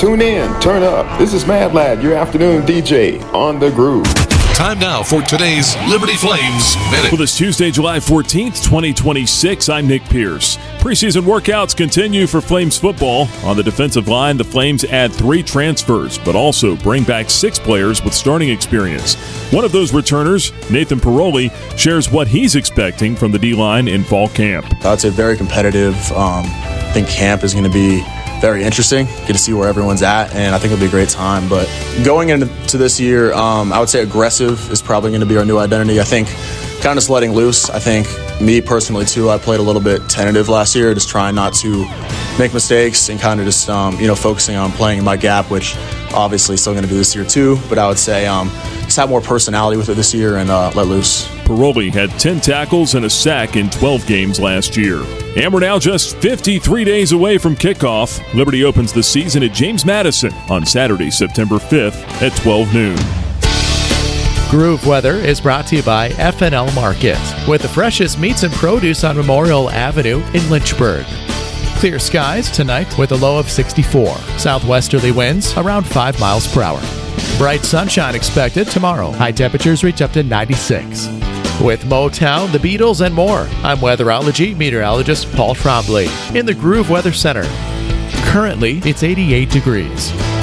Tune in, turn up. This is Mad Lad, your afternoon DJ on the Groove. Time now for today's Liberty Flames Minute. For this Tuesday, July 14th, 2026, I'm Nick Pierce. Preseason workouts continue for Flames football. On the defensive line, the Flames add 3 transfers, but also bring back 6 players with starting experience. One of those returners, Nathan Paroli, shares what he's expecting from the D-line in fall camp. I'd say very competitive. I think camp is going to be very interesting. Get to see where everyone's at, and I think it'll be a great time. But going into this year, I would say aggressive is probably going to be our new identity. I think kind of just letting loose. I think me personally too, I played a little bit tentative last year, just trying not to make mistakes and kind of just focusing on playing in my gap, which obviously still going to do this year too. But I would say just have more personality with it this year and let loose. Paroli had 10 tackles and a sack in 12 games last year. And we're now just 53 days away from kickoff. Liberty opens the season at James Madison on Saturday, September 5th at 12 noon. Groove Weather is brought to you by F&L Market, with the freshest meats and produce on Memorial Avenue in Lynchburg. Clear skies tonight with a low of 64. Southwesterly winds around 5 miles per hour. Bright sunshine expected tomorrow. High temperatures reach up to 96. With Motown, the Beatles, and more, I'm weatherology meteorologist Paul Trombley in the Groove Weather Center. Currently, it's 88 degrees.